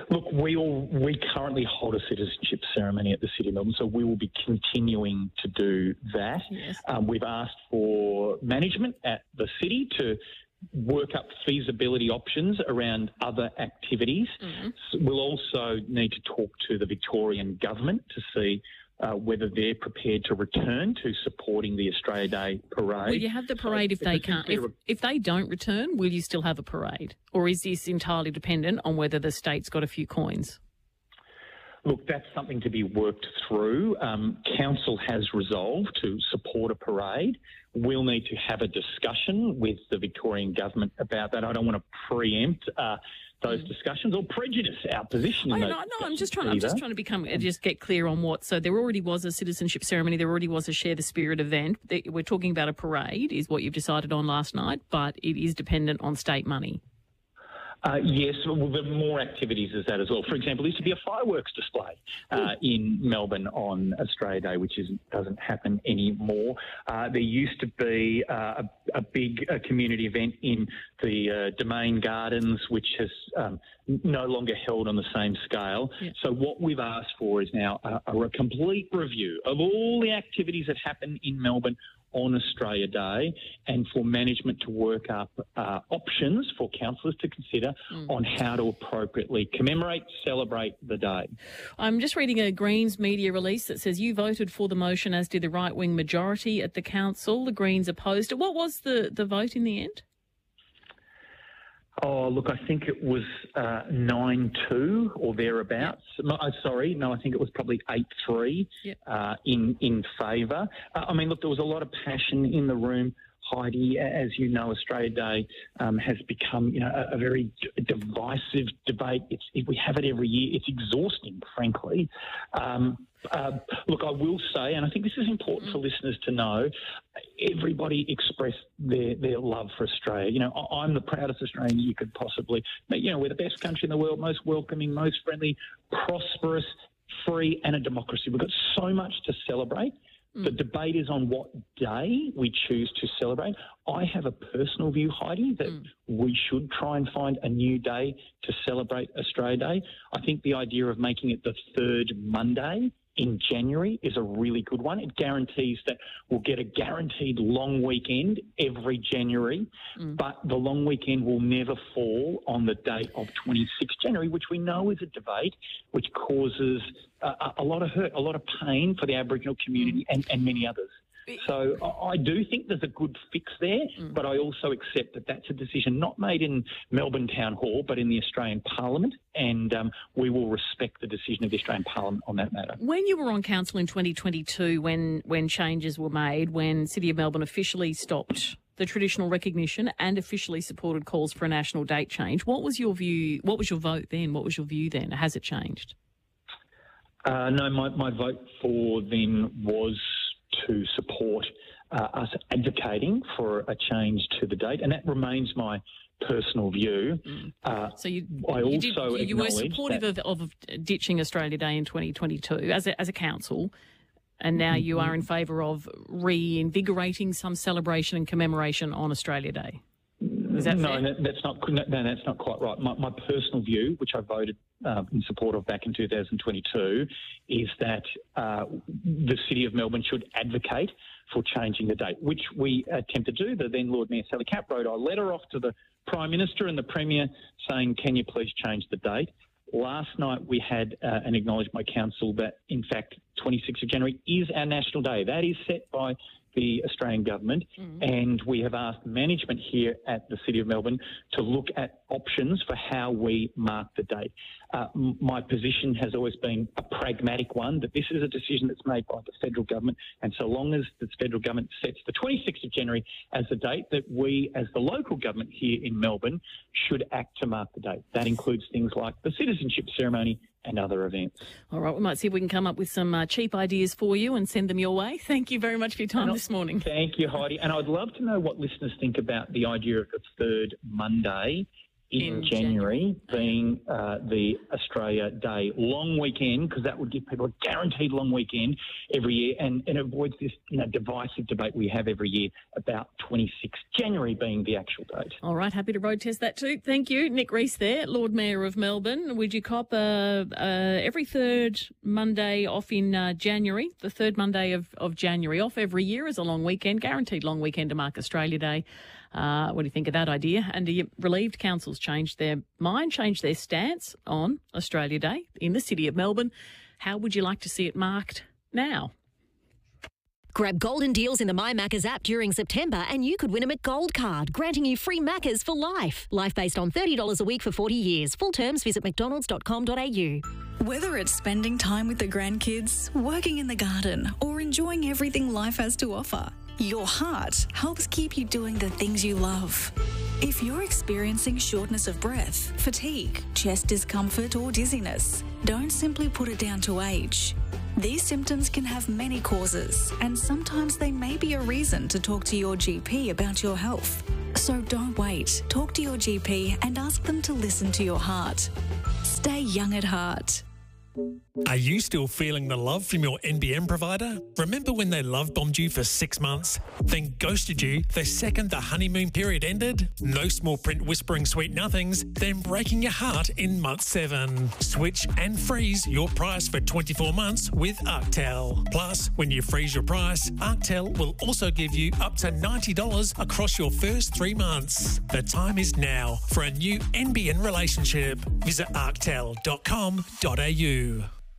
Look, we all, we currently hold a citizenship ceremony at the City of Melbourne, so we will be continuing to do that. Yes. Um, we've asked for management at the city to work up feasibility options around other activities. Mm-hmm. So we'll also need to talk to the Victorian government to see uh, whether they're prepared to return to supporting the Australia Day parade. Will you have the parade So if they it's can't? simply If, a- if they don't return, will you still have a parade? Or is this entirely dependent on whether the state's got a few coins? Look, that's something to be worked through. Um, Council has resolved to support a parade. We'll need to have a discussion with the Victorian government about that. I don't want to preempt uh, those discussions or prejudice our position. I in know, those no, I'm just trying. I'm either. just trying to become uh, just get clear on what. So there already was a citizenship ceremony. There already was a Share the Spirit event. They- We're talking about a parade, is what you've decided on last night, but it is dependent on state money. Uh, yes, well, there are more activities as that as well. For example, there used to be a fireworks display uh, in Melbourne on Australia Day, which is, doesn't happen anymore. Uh, there used to be uh, a, a big uh, community event in the uh, Domain Gardens, which has um, no longer held on the same scale. Yeah. So what we've asked for is now a, a complete review of all the activities that happen in Melbourne on Australia Day, and for management to work up uh, options for councillors to consider Mm. on how to appropriately commemorate, celebrate the day. I'm just reading a Greens media release that says you voted for the motion, as did the right-wing majority at the council. The Greens opposed it. What was the, the vote in the end? Oh, look, I think it was uh, nine two or thereabouts. No, uh, sorry, no, I think it was probably eight three Yep. uh, in, in favour. Uh, I mean, look, there was a lot of passion in the room. Heidi, as you know, Australia Day um, has become, you know, a, a very d- divisive debate. It's, it, we have it every year. It's exhausting, frankly. Um, uh, look, I will say, and I think this is important for listeners to know, everybody expressed their, their love for Australia. You know, I- I'm the proudest Australian you could possibly, you know, we're the best country in the world, most welcoming, most friendly, prosperous, free, and a democracy. We've got so much to celebrate. The debate is on what day we choose to celebrate. I have a personal view, Heidi, that Mm. we should try and find a new day to celebrate Australia Day. I think the idea of making it the third Monday in January is a really good one. It guarantees that we'll get a guaranteed long weekend every January, Mm. but the long weekend will never fall on the date of twenty-sixth January, which we know is a debate which causes a, a lot of hurt, a lot of pain for the Aboriginal community and, and many others. So I I do think there's a good fix there, but I also accept that that's a decision not made in Melbourne Town Hall, but in the Australian Parliament, and um, we will respect the decision of the Australian Parliament on that matter. When you were on council in twenty twenty-two, when when changes were made, when City of Melbourne officially stopped the traditional recognition and officially supported calls for a national date change, what was your view? What was your vote then? What was your view then? Has it changed? Uh, no, my, my vote for then was to support uh, us advocating for a change to the date, and that remains my personal view. Uh, So you, I you, did, also you were acknowledge supportive that- of, of ditching Australia Day in twenty twenty-two as a, as a council, and now you are in favour of reinvigorating some celebration and commemoration on Australia Day. Is that no, fair? that, that's not. No, that's not quite right. My, my personal view, which I voted uh, in support of back in two thousand twenty-two, is that uh, the City of Melbourne should advocate for changing the date, which we attempt to do. The then Lord Mayor Sally Capp wrote a letter off to the Prime Minister and the Premier saying, "Can you please change the date?" Last night we had uh, an acknowledged by Council that, in fact, twenty-sixth of January is our National Day. That is set by the Australian government, Mm. and we have asked management here at the City of Melbourne to look at options for how we mark the date. Uh, m- my position has always been a pragmatic one, that this is a decision that's made by the federal government, and so long as the federal government sets the twenty-sixth of January as the date, that we as the local government here in Melbourne should act to mark the date. That includes things like the citizenship ceremony and other events. All right, we might see if we can come up with some uh, cheap ideas for you and send them your way. Thank you very much for your time And I- this morning. Thank you, Heidi. And I'd love to know what listeners think about the idea of the third Monday in, In January, being uh, the Australia Day long weekend, because that would give people a guaranteed long weekend every year, and, and avoids this, you know, divisive debate we have every year about twenty-sixth January being the actual date. All right, happy to road test that too. Thank you. Nick Rees there, Lord Mayor of Melbourne. Would you cop uh, uh, every third Monday off in uh, January, the third Monday of, of January off every year as a long weekend, guaranteed long weekend to mark Australia Day? Uh, what do you think of that idea? And are you relieved councils changed their mind, changed their stance on Australia Day in the city of Melbourne? How would you like to see it marked now? Grab golden deals in the My Maccas app during September and you could win a McGold card, granting you free Maccas for life. Life based on thirty dollars a week for forty years. Full terms visit mcdonalds dot com dot a u. Whether it's spending time with the grandkids, working in the garden, or enjoying everything life has to offer, your heart helps keep you doing the things you love. If you're experiencing shortness of breath, fatigue, chest discomfort, or dizziness, don't simply put it down to age. These symptoms can have many causes, and sometimes they may be a reason to talk to your G P about your health. So don't wait. Talk to your G P and ask them to listen to your heart. Stay young at heart. Are you still feeling the love from your N B N provider? Remember when they love bombed you for six months, then ghosted you the second the honeymoon period ended? No small print whispering sweet nothings, then breaking your heart in month seven. Switch and freeze your price for twenty-four months with Arctel. Plus, when you freeze your price, Arctel will also give you up to ninety dollars across your first three months. The time is now for a new N B N relationship. Visit arctel dot com dot a u.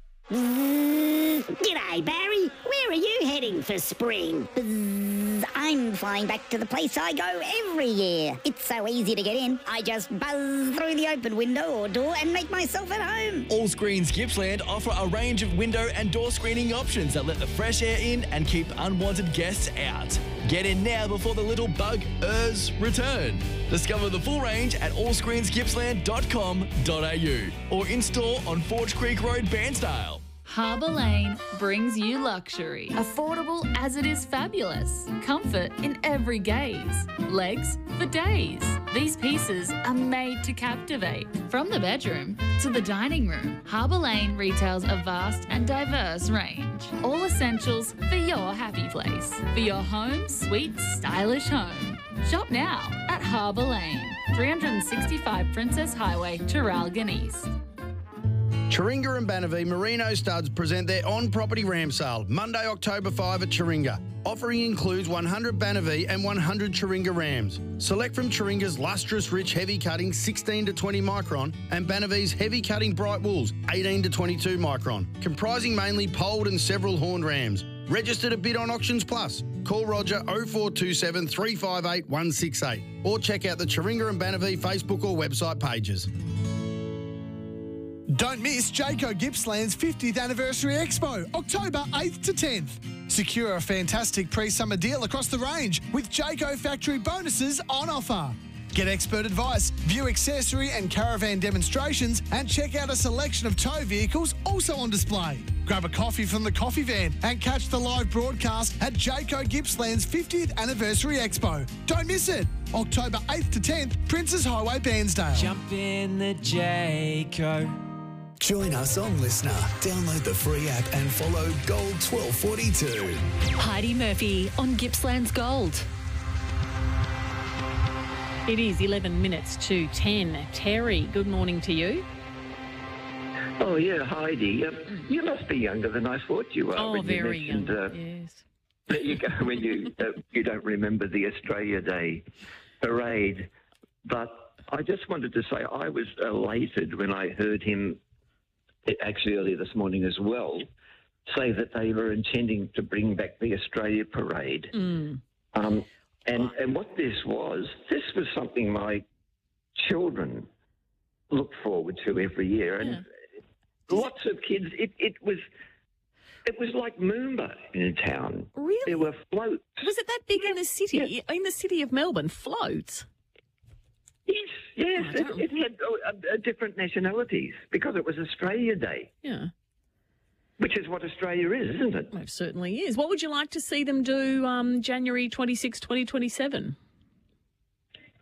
Mm, g'day, Barry. Where are you heading for spring? Buzz, I'm flying back to the place I go every year. It's so easy to get in. I just buzz through the open window or door and make myself at home. All Screens Gippsland offer a range of window and door screening options that let the fresh air in and keep unwanted guests out. Get in now before the little bug-ers return. Discover the full range at all screens gippsland dot com dot a u or in store on Forge Creek Road, Bairnsdale. Harbour Lane brings you luxury. Affordable as it is fabulous. Comfort in every gaze. Legs for days. These pieces are made to captivate. From the bedroom to the dining room, Harbour Lane retails a vast and diverse range. All essentials for your happy place. For your home, sweet, stylish home. Shop now at Harbour Lane, three sixty-five Princess Highway, Traralgon East. Chiringa and Banavie Merino Studs present their on-property ram sale, Monday, October fifth at Chiringa. Offering includes one hundred Banavie and one hundred Chiringa rams. Select from Chiringa's lustrous, rich, heavy cutting sixteen to twenty micron and Banavie's heavy cutting bright wools eighteen to twenty-two micron, comprising mainly polled and several horned rams. Register to bid on Auctions Plus. Call Roger oh four two seven, three five eight, one six eight or check out the Chiringa and Banavie Facebook or website pages. Don't miss Jayco Gippsland's fiftieth Anniversary Expo, October eighth to tenth. Secure a fantastic pre-summer deal across the range with Jayco factory bonuses on offer. Get expert advice, view accessory and caravan demonstrations, and check out a selection of tow vehicles also on display. Grab a coffee from the coffee van and catch the live broadcast at Jayco Gippsland's fiftieth Anniversary Expo. Don't miss it. October eighth to tenth, Princess Highway, Bairnsdale. Jump in the Jayco. Join us on Listener. Download the free app and follow Gold twelve forty-two. Heidi Murphy on Gippsland's Gold. It is eleven minutes to ten. Terry, good morning to you. Oh, yeah, Heidi. Um, you must be younger than I thought you were. Oh, when very you mentioned, young, uh, yes. There you go, when you, uh, you don't remember the Australia Day parade. But I just wanted to say I was elated when I heard him, actually earlier this morning as well, say that they were intending to bring back the Australia Parade. Mm. Um, and, and what this was, this was something my children look forward to every year. And Yeah. lots of kids, it, it was it was like Moomba in town. Really? There were floats. Was it that big in the city, in the city of Melbourne? Floats? Yes, yes. It, it had uh, uh, different nationalities because it was Australia Day. Yeah. Which is what Australia is, isn't it? It certainly is. What would you like to see them do um, January twenty-sixth, twenty twenty-seven?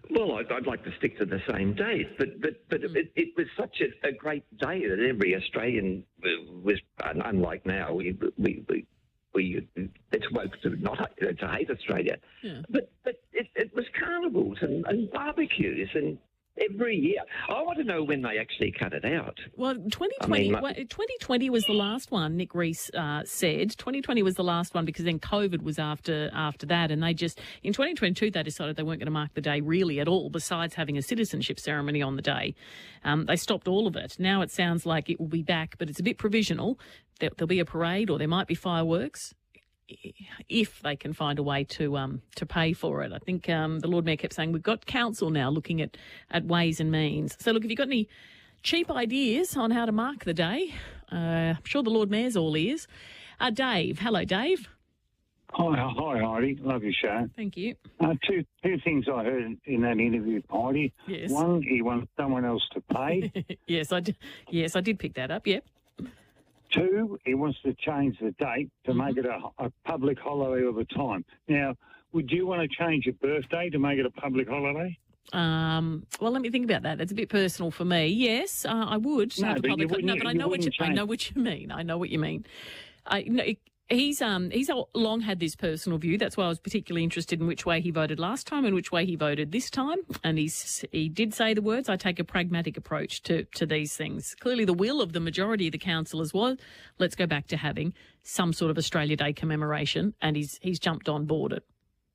Well, I'd, I'd like to stick to the same date, but but but it, it was such a, a great day that every Australian was, unlike now, we we we, we it's woke to not to hate Australia, Yeah. but but it, it was carnivals and, and barbecues and. Every year. I want to know when they actually cut it out. Well, twenty twenty, I mean, well, twenty twenty was the last one, Nick Rees uh, said. twenty twenty was the last one because then COVID was after after that. And they just, in twenty twenty-two, they decided they weren't going to mark the day really at all, besides having a citizenship ceremony on the day. Um, they stopped all of it. Now it sounds like it will be back, but it's a bit provisional. There, there'll be a parade or there might be fireworks, if they can find a way to um to pay for it. I think um, the Lord Mayor kept saying we've got council now looking at, at ways and means. So look, if you've got any cheap ideas on how to mark the day, uh, I'm sure the Lord Mayor's all ears. Uh, Dave, hello, Dave. Hi, hi, Heidi. Love your show. Thank you. Uh, two two things I heard in that interview, Heidi. Yes. One, he wants someone else to pay. yes, I did. Yes, I did pick that up. Yep. Two, he wants to change the date to Mm-hmm. make it a, a public holiday all the time. Now, would you want to change your birthday to make it a public holiday? Um, well, let me think about that. That's a bit personal for me. Yes, uh, I would. No, have a but you public- wouldn't- no, but I you know what you, wouldn't I know change. what you mean. I know what you mean. I no, it- he's um he's long had this personal view. That's why I was particularly interested in which way he voted last time and which way he voted this time. And he's he did say the words, "I take a pragmatic approach to to these things." Clearly, the will of the majority of the councillors was, let's go back to having some sort of Australia Day commemoration, and he's he's jumped on board it.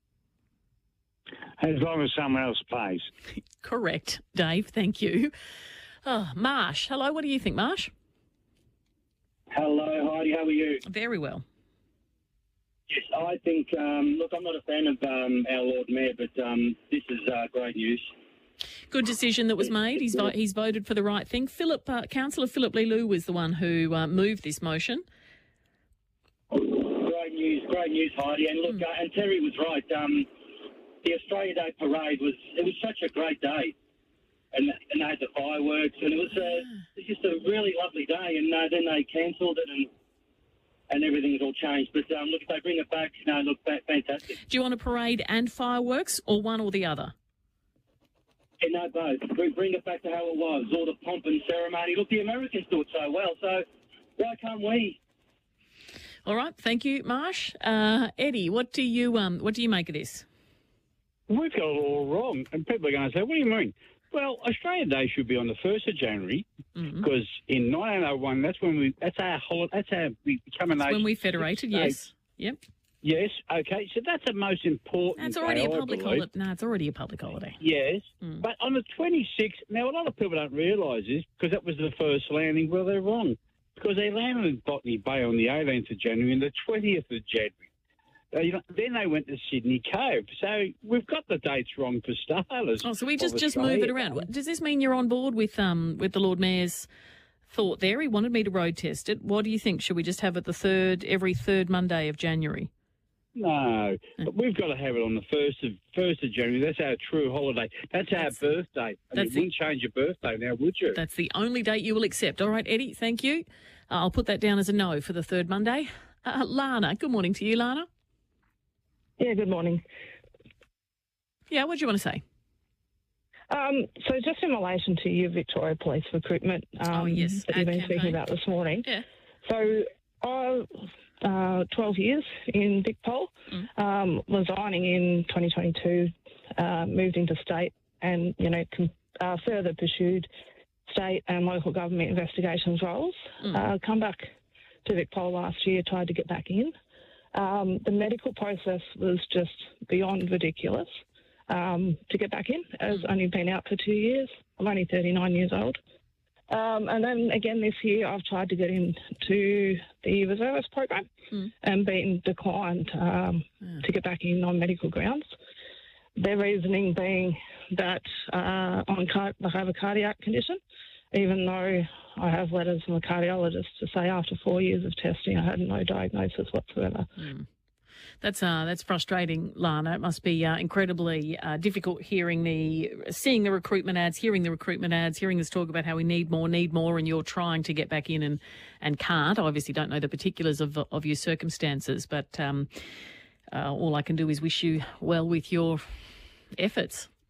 As long as someone else pays. Correct, Dave. Thank you. Oh, Marsh, hello. What do you think, Marsh? Hello, Heidi. How are you? Very well. Yes, I think, um, look, I'm not a fan of um, our Lord Mayor, but um, this is uh, great news. Good decision that was made. He's vo- he's voted for the right thing. Philip, uh, Councillor Philip Lilu was the one who uh, moved this motion. Great news, great news, Heidi. And look, uh, and Terry was right. Um, the Australia Day parade was, it was such a great day. And, and they had the fireworks, and it was, uh, it was just a really lovely day. And uh, then they cancelled it, and and everything's all changed. But um, look, if they bring it back, no, look, fa- fantastic. Do you want a parade and fireworks, or one or the other? Yeah, no, both. Bring, bring it back to how it was, all the pomp and ceremony. Look, the Americans do it so well, so why can't we? All right, thank you, Marsh. Uh, Eddie, what do you um what do you make of this? We've got it all wrong. And people are going to say, what do you mean? Well, Australia Day should be on the first of January Mm-hmm. because in nineteen oh one, that's when we, that's our holiday, that's how we become a nation. When we federated, yes. Yep. Yes, okay, so that's the most important That's already day, a I public believe. holiday. No, it's already a public holiday. Yes, Mm. but on the twenty-sixth, now a lot of people don't realise this because that was the first landing. Well, they're wrong because they landed in Botany Bay on the eighteenth of January and the twentieth of January. Uh, you know, then they went to Sydney Cove. So we've got the dates wrong for starters. Oh, so we just of just move it Australia around. Day. Does this mean you're on board with um with the Lord Mayor's thought there? He wanted me to road test it. What do you think? Should we just have it the third every third Monday of January? No, but we've got to have it on the first of first of January. That's our true holiday. That's, our birthday. I mean, that's you wouldn't change your birthday now, would you? That's the only date you will accept. All right, Eddie, thank you. Uh, I'll put that down as a no for the third Monday. Uh, Lana, good morning to you, Lana. Yeah, good morning. Yeah, what do you want to say? Um, so just in relation to your Victoria Police recruitment um, Oh, yes, that you've ad been campaign. speaking about this morning. Yeah. So I, uh, twelve years in Vic Pol, Mm. um, resigning in twenty twenty-two, uh, moved into state and, you know, com- uh, further pursued state and local government investigations roles. Mm. Uh, come back to Vic Pol last year, tried to get back in. Um, the medical process was just beyond ridiculous. Um, to get back in, as only been out for two years. I'm only thirty-nine years old. Um, and then again this year, I've tried to get into the reservist program Mm. and been declined um, to get back in on medical grounds. Their reasoning being that uh, on car- I have a cardiac condition, even though I have letters from a cardiologist to say after four years of testing, I had no diagnosis whatsoever. Mm. That's uh, that's frustrating, Lana. It must be uh, incredibly uh, difficult hearing the, seeing the recruitment ads, hearing the recruitment ads, hearing us talk about how we need more, need more, and you're trying to get back in and, and can't. I obviously don't know the particulars of of your circumstances, but um, uh, all I can do is wish you well with your efforts.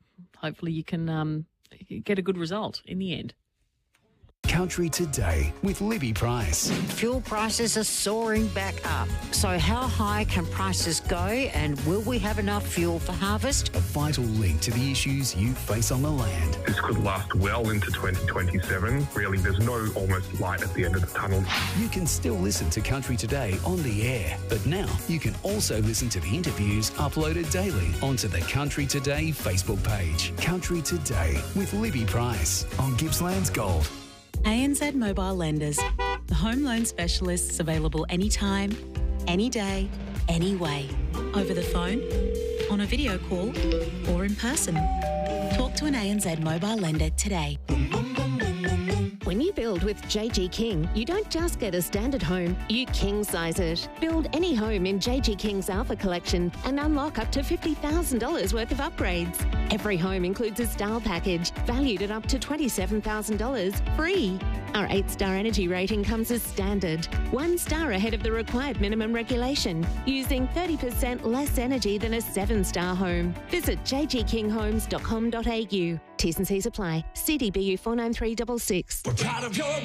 hopefully you can um, get a good result in the end. Country Today with Libby Price. Fuel prices are soaring back up. So how high can prices go, and will we have enough fuel for harvest? A vital link to the issues you face on the land. This could last well into twenty twenty-seven. Really, there's no almost light at the end of the tunnel. You can still listen to Country Today on the air, but now you can also listen to the interviews uploaded daily onto the Country Today Facebook page. Country Today with Libby Price on Gippsland's Gold. A N Z Mobile Lenders, the home loan specialists available anytime, any day, any way. Over the phone, on a video call, or in person. Talk to an A N Z Mobile Lender today. When you build with J G King, you don't just get a standard home, you king-size it. Build any home in J G King's Alpha Collection and unlock up to fifty thousand dollars worth of upgrades. Every home includes a style package valued at up to twenty-seven thousand dollars free. Our eight-star energy rating comes as standard, one star ahead of the required minimum regulation, using thirty percent less energy than a seven-star home. Visit j g king homes dot com dot a u. T's and C's apply. C D B U four nine three six six.